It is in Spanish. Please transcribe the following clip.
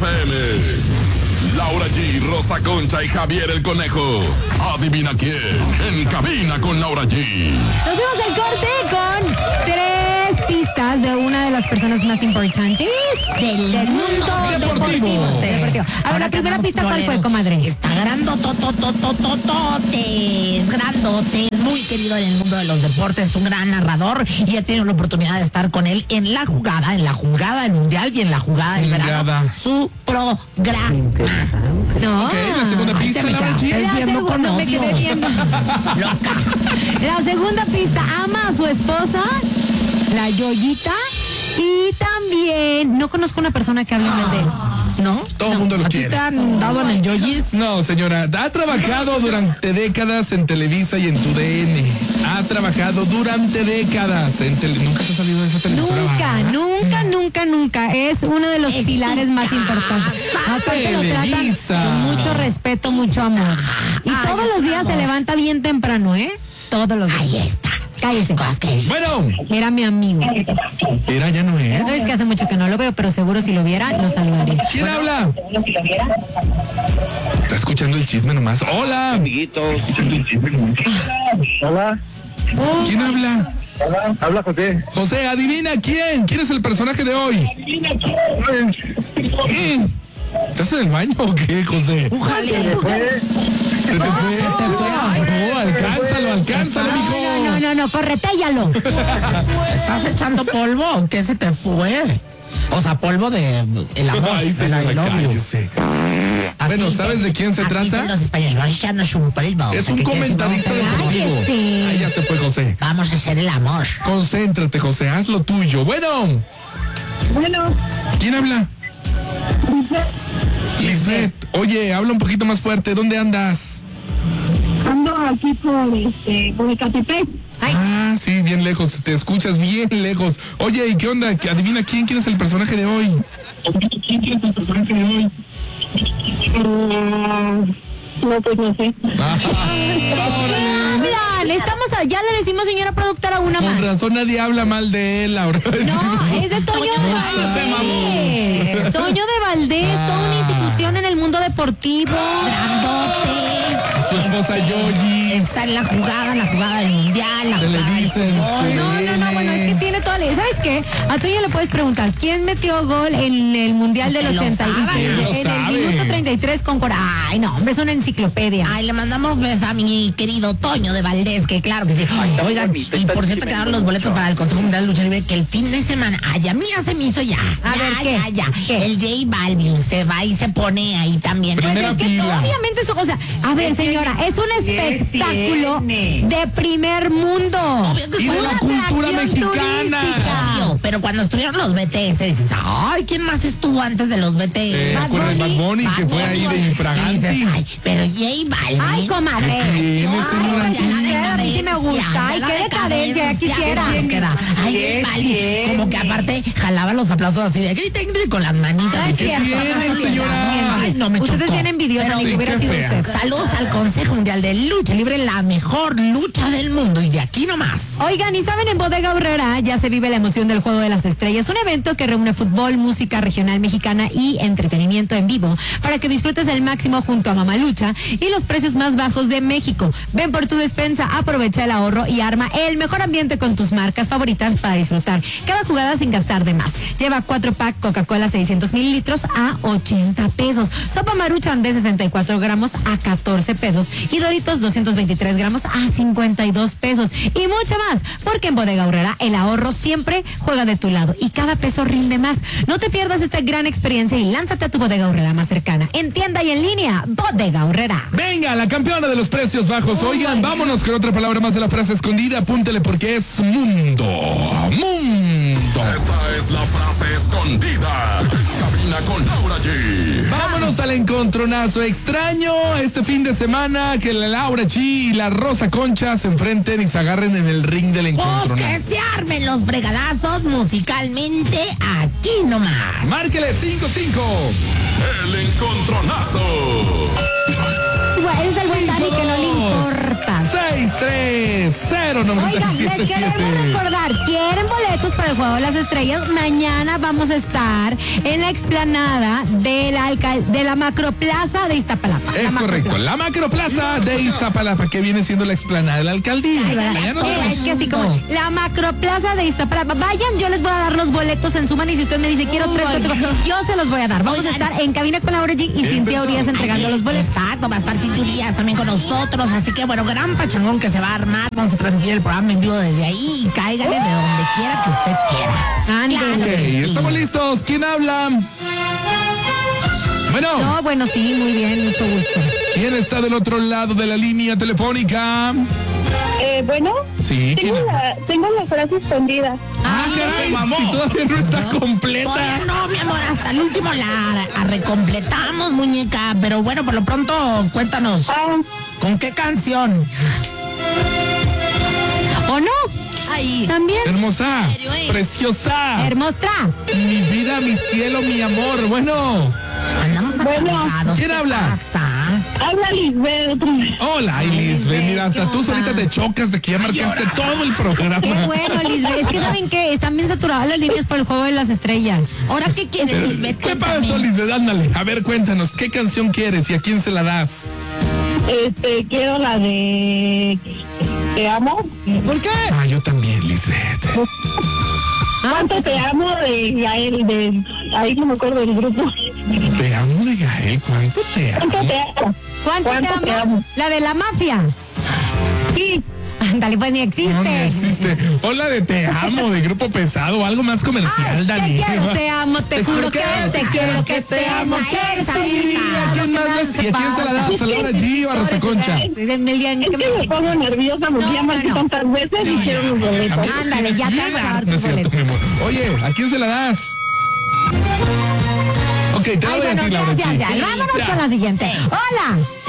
FM. Laura G, Rosa Concha y Javier el Conejo. Adivina quién en Cabina con Laura G. Nos vemos al corte con 3 pistas de una de las personas más importantes del mundo deportivo. A ver, la primera pista, ¿cuál fue, comadre? Está grandotes, muy querido en el mundo de los deportes, un gran narrador, y he tenido la oportunidad de estar con él en la jugada del mundial y en la jugada del verano. Su programa. No. Ok, la segunda pista, Laura G. Me quedé viendo. Loca. La segunda pista, ama a su esposa, la Yoyita, y también no conozco una persona que hable mal de él. ¿No? Todo el mundo lo ¿A ti quiere. te han dado en el yoyis? No, señora, ha trabajado durante décadas en Televisa y en TUDN. Ha trabajado durante décadas en Nunca te ha salido de esa televisora. Nunca. Es uno de los pilares más importantes. Aparte lo tratan con mucho respeto, mucho amor. Y todos los días se levanta bien temprano, ¿eh? Todos los días. Ahí está. Cállese. Bueno, Era mi amigo. era ya no es. No, es que hace mucho que no lo veo, pero seguro si lo viera, lo saludaría. ¿Quién habla? Está escuchando el chisme nomás. Hola. Amiguitos. Hola. ¿Quién habla? Hola. Habla José. José, adivina quién. ¿Quién es el personaje de hoy? ¿Estás en el baño o qué, José? ¡Ujale! ¿Se te fue? No, alcánzalo, mijo. No, corretéllalo. ¿Estás echando polvo? ¿Qué se te fue? O sea, polvo de el amor. Ay, el señora, I love you. cállese. Así Bueno, dicen- ¿sabes de quién se así trata? dicen los españoles, vamos a echarnos un polvo. Es un ¿Qué quieres? comentarista deportivo. Cállese. Ahí ya se fue, José. Vamos a hacer el amor. Concéntrate, José, haz lo tuyo. Bueno, Bueno. ¿quién habla? Lisbeth. Oye, habla un poquito más fuerte. ¿Dónde andas? Ando aquí por Ecatepec. Ah, sí, bien lejos. Te escuchas bien lejos. Oye, ¿y qué onda? Adivina quién es el personaje de hoy. No, pues no sé. Hablan, estamos allá, le decimos señora productora una Con más. razón nadie habla mal de él, Laura. No, es de Toño de Valdés. Toño de Valdés, toda una institución en el mundo deportivo. Grandote. Su esposa Yoyi. Está en la jugada del mundial, la jugada del Televisa, fútbol. No, bueno, es que tiene toda la... ¿Sabes qué? A Toño le puedes preguntar, ¿quién metió gol en el Mundial del Porque lo 80? sabe. En Lo el sabe. minuto 33 con Ay, no, hombre, es una enciclopedia. Ay, le mandamos besos a mi querido Toño de Valdés, que claro que sí. Oigan, y por cierto quedaron los boletos para el Consejo Mundial de Lucha Libre, que el fin de semana, ay, a mí ya se me hizo ya. A ver, ¿qué? ¿Qué? El J Balvin se va y se pone ahí también. Primera Es que fila. obviamente eso, o sea, a ver, señora, es un espectáculo de primer mundo. Y de la Una cultura atracción mexicana. turística. Obvio, pero cuando estuvieron los BTS, dices, ay, ¿quién más estuvo antes de los BTS? Bad Con el Bad Bunny que fue ahí de infragante. Sí, dices, ay, pero J Balvin. Ay, comadre. ¿Quién es, señora? A mí sí me gusta. Ay, qué decadencia, ya quisiera. Ay, J Balvin. Como que aparte jalaba los aplausos así de griten con las manitas. Ay, Dice, cierto. tiene, señora? Ay, no me Ustedes chocó. bien envidiosos, Pero ni que sí, hubiera qué sido fea. usted. saludos al Consejo Mundial de Lucha Libre, la mejor lucha del mundo, y de aquí nomás. Oigan, y saben, en Bodega Aurrera ya se vive la emoción del Juego de las Estrellas, un evento que reúne fútbol, música regional mexicana y entretenimiento en vivo para que disfrutes el máximo junto a Mamalucha y los precios más bajos de México. Ven por tu despensa, aprovecha el ahorro y arma el mejor ambiente con tus marcas favoritas para disfrutar cada jugada sin gastar de más. Lleva 4-pack Coca-Cola 600 mililitros a 80 pesos, sopa Maruchan de 64 gramos a 14 pesos y Doritos 223 gramos a 52 pesos y mucho más, porque en Bodega Aurrera el ahorro siempre juega de tu lado y cada peso rinde más. No te pierdas esta gran experiencia y lánzate a tu Bodega Aurrera más cercana, en tienda y en línea. Bodega Aurrera. Venga, la campeona de los precios bajos. Oigan, vámonos con otra palabra más de la frase escondida. Apúntele porque es mundo. Mundo. Esta es la frase escondida en Cabina con Laura G. Vámonos al encontronazo. Extraño este fin de semana que la Laura G y la Rosa Concha se enfrenten y se agarren en el ring del Pues que encontronazo. se armen los fregadazos musicalmente aquí nomás. Márquele 5-5. El encontronazo. Bueno, eres el buen Dani que no le importa. 6-3-0-97-7. Oigan, les queremos recordar, ¿quieren boletos para el Juego de las Estrellas? Mañana vamos a estar en la explanada de la de la Macroplaza de Iztapalapa. Es correcto, la Macroplaza de Iztapalapa, que viene siendo la explanada de la alcaldía. Allá nos vemos. Es que así como la Macroplaza de Iztapalapa. Vayan, yo les voy a dar los boletos en Suman y si usted me dice quiero 3, 4, yo se los voy a dar. Vamos a estar en Cabina con Laura G y Cintia Urias entregando los boletos. Exacto, va a estar Cintia Urias también con nosotros. Así que bueno, gran pachangón que se va a armar. Vamos a transmitir el programa en vivo desde ahí y cáigale de donde quiera que usted quiera. Ándale. Ok, estamos listos. ¿Quién habla? Bueno. No, bueno, sí, muy bien, mucho gusto. ¿Quién está del otro lado de la línea telefónica? Bueno, Sí. tengo la frase escondida. Ah, caray, si todavía no está completa. Todavía no, mi amor, hasta el último la recompletamos, muñeca. Pero bueno, por lo pronto, cuéntanos, ¿con qué canción? ¿O no? Ahí. También. Hermosa, preciosa. Hermosa. Mi vida, mi cielo, mi amor. Bueno. Andamos apagados. ¿Quién ¿Qué habla? pasa? Habla Lisbeth otra vez. Hola, Lisbeth. Mira, hasta tú solita te chocas de que ya marcaste todo el programa. Qué bueno, Lisbeth. Es que saben que están bien saturadas las líneas por el juego de las estrellas. ¿Ahora qué quieres, Lisbeth? ¿Qué Cuéntame. pasó, Lisbeth? Ándale. A ver, cuéntanos, ¿qué canción quieres y a quién se la das? Quiero la de Te amo. ¿Por qué? Ah, yo también, Lisbeth. ¿Cuánto te amo de Gael? Ahí no me acuerdo del grupo. Te amo de Gael, ¿cuánto te amo? ¿Cuánto te amo? ¿Cuánto te amo? La de la mafia. Sí. Ándale, pues ni existe. No existe. Hola de Te amo, de Grupo Pesado, algo más comercial, Dani. Te quiero, te amo, te juro que te quiero, que te amo. Esa. ¿A quién más y a quién se la das? ¿A Laura G o a Rosa Concha? Del día en Es que que me pongo nerviosa porque ya marqué tantas veces y quiero mis boletos. Ándale, ya te vamos a dar No tus es cierto, mi boletos. amor. Oye, ¿a quién se la das? Ok, te la Ay, doy a bueno, ti, Laura ya. G. Vámonos con la siguiente. Hola.